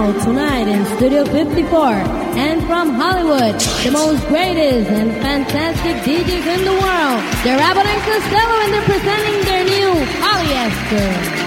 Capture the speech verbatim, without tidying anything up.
now, tonight in Studio fifty-four, and from Hollywood, the most greatest and fantastic D Js in the world, they're Abbott and Costello, and they're presenting their new Polyester.